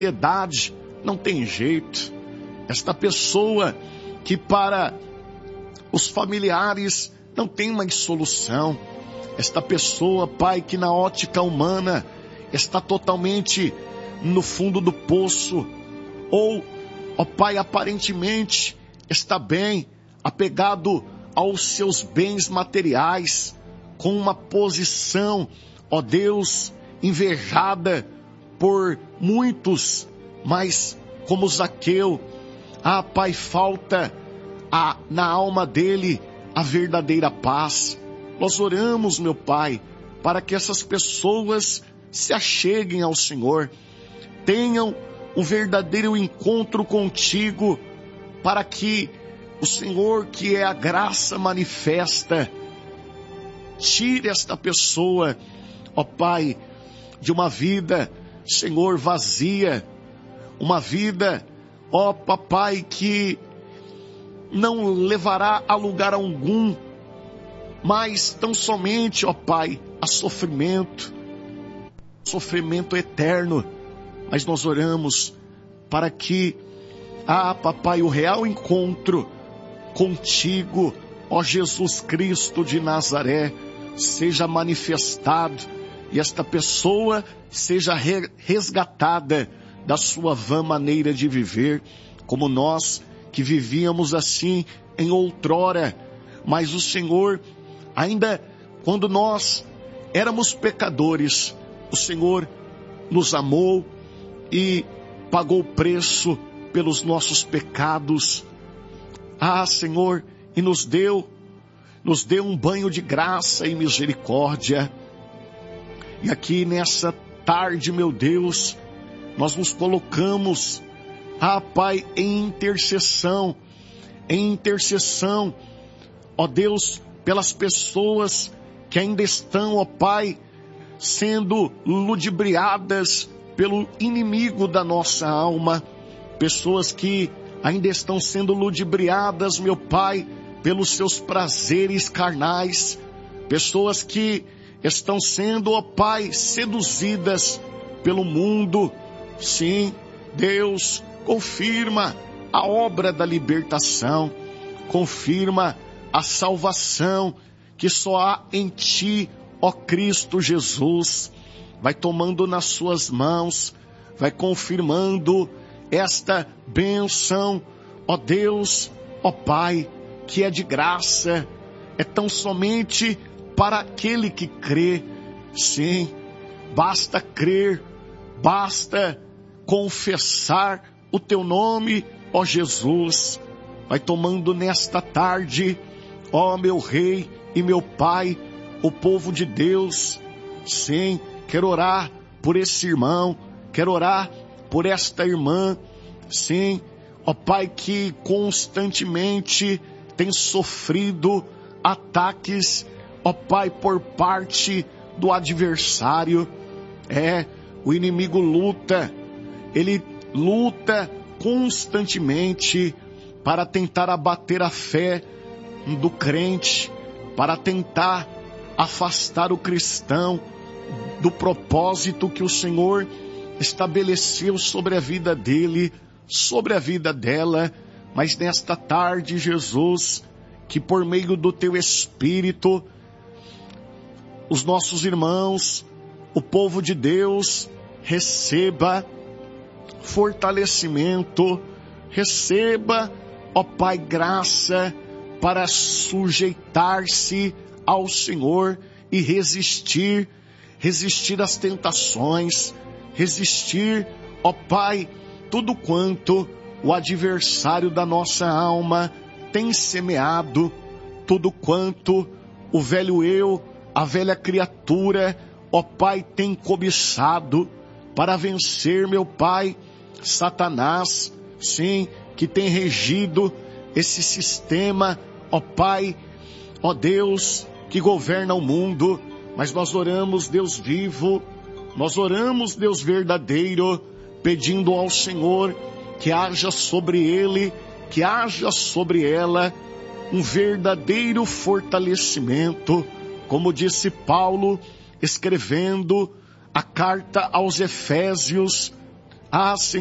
ansiedade, não tem jeito. Esta pessoa que para os familiares não tem mais solução. Esta pessoa, Pai, que na ótica humana está totalmente no fundo do poço. Ou, ó Pai, aparentemente está bem, apegado aos seus bens materiais, com uma posição, ó Deus, invejada por muitos, mas como Zaqueu, Pai, falta na alma dele a verdadeira paz. Nós oramos, meu Pai, para que essas pessoas se acheguem ao Senhor, tenham um verdadeiro encontro contigo, para que o Senhor, que é a graça manifesta, tire esta pessoa, ó Pai, de uma vida, Senhor, vazia, uma vida, ó Papai, que não levará a lugar algum, mas tão somente, ó Pai, a sofrimento eterno. Mas nós oramos para que, Papai, o real encontro contigo, ó Jesus Cristo de Nazaré, seja manifestado e esta pessoa seja resgatada da sua vã maneira de viver, como nós que vivíamos assim em outrora. Mas o Senhor, ainda quando nós éramos pecadores, o Senhor nos amou e pagou o preço pelos nossos pecados. Senhor, e nos deu um banho de graça e misericórdia. E aqui nessa tarde, meu Deus, nós nos colocamos, Pai, em intercessão, ó Deus, pelas pessoas que ainda estão, ó Pai, sendo ludibriadas pelo inimigo da nossa alma, pessoas que ainda estão sendo ludibriadas, meu Pai, pelos seus prazeres carnais, pessoas que estão sendo, ó Pai, seduzidas pelo mundo. Sim, Deus, confirma a obra da libertação, confirma a salvação que só há em Ti, ó Cristo Jesus. Vai tomando nas suas mãos, vai confirmando esta bênção, ó Deus, ó Pai, que é de graça, é tão somente para aquele que crê. Sim, basta crer, basta confessar o Teu nome, ó Jesus. Vai tomando nesta tarde, ó meu Rei e meu Pai, o povo de Deus. Sim, quero orar por esse irmão, quero orar por esta irmã. Sim, ó Pai, que constantemente tem sofrido ataques, ó Pai, por parte do adversário. O inimigo luta, ele luta constantemente para tentar abater a fé do crente, para tentar afastar o cristão do propósito que o Senhor estabeleceu sobre a vida dele, sobre a vida dela. Mas nesta tarde, Jesus, que por meio do Teu Espírito, os nossos irmãos, o povo de Deus, receba fortalecimento, receba, ó Pai, graça para sujeitar-se ao Senhor e resistir às tentações, resistir, ó Pai, tudo quanto o adversário da nossa alma tem semeado, tudo quanto o velho eu, a velha criatura, ó Pai, tem cobiçado para vencer, meu Pai, Satanás, sim, que tem regido esse sistema, ó Pai, ó Deus, que governa o mundo. Mas nós oramos, Deus vivo, nós oramos, Deus verdadeiro, pedindo ao Senhor que haja sobre ele, que haja sobre ela um verdadeiro fortalecimento, como disse Paulo, escrevendo a carta aos Efésios, Ah,